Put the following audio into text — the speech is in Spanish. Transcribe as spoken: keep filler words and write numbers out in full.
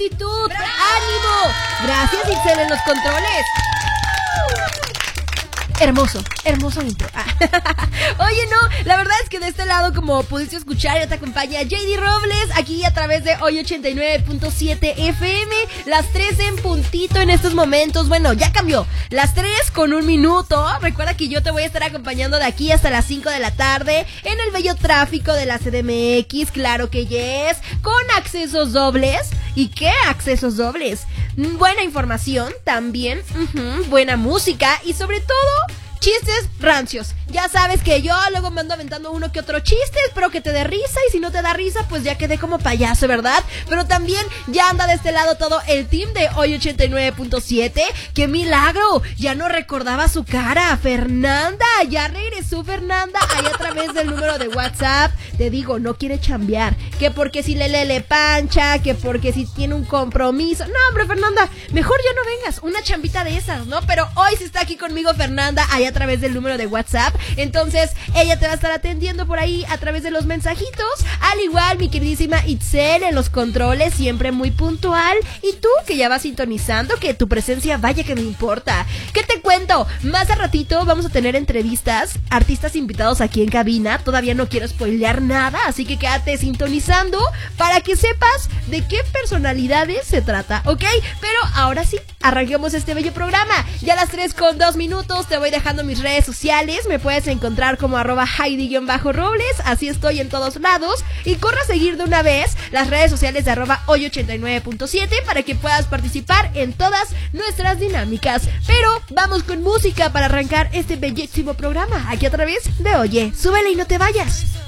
actitud, ánimo. Gracias, Ixel, en los controles. Hermoso, hermoso intro. Ah. Oye, no, la verdad es que de este lado, como pudiste escuchar, ya te acompaña J D Robles, aquí a través de Hoy ochenta y nueve punto siete F M, las tres en puntito en estos momentos. Bueno, ya cambió, las tres con un minuto. Recuerda que yo te voy a estar acompañando de aquí hasta las cinco de la tarde en el bello tráfico de la C D M X, claro que yes, con accesos dobles. ¿Y qué accesos dobles? Buena información también, uh-huh, buena música y sobre todo chistes rancios. Ya sabes que yo luego me ando aventando uno que otro chiste, espero que te dé risa, y si no te da risa, pues ya quedé como payaso, ¿verdad? Pero también ya anda de este lado todo el team de Hoy ochenta y nueve punto siete. ¡Qué milagro! Ya no recordaba su cara, Fernanda. Ya regresó Fernanda ahí a través del número de WhatsApp. Te digo, no quiere chambear, que porque si le le le pancha, que porque si tiene un compromiso. No, hombre, Fernanda, mejor ya no vengas, una chambita de esas, ¿no? Pero hoy sí está aquí conmigo Fernanda, ahí a través del número de WhatsApp. Entonces ella te va a estar atendiendo por ahí a través de los mensajitos. Al igual mi queridísima Itzel en los controles, siempre muy puntual. Y tú que ya vas sintonizando, que tu presencia vaya que me importa. ¿Qué te cuento? Más a ratito vamos a tener entrevistas, artistas invitados aquí en cabina. Todavía no quiero spoilear nada, así que quédate sintonizando para que sepas de qué personalidades se trata, ¿ok? Pero ahora sí, arranquemos este bello programa. Ya a las tres con dos minutos te voy dejando mis redes sociales. Me puedes encontrar como arroba Heidi-Robles, así estoy en todos lados. Y corre a seguir de una vez las redes sociales de arroba Hoy ochenta y nueve punto siete para que puedas participar en todas nuestras dinámicas. Pero vamos con música para arrancar este bellísimo programa aquí a través de Oye, súbele y no te vayas.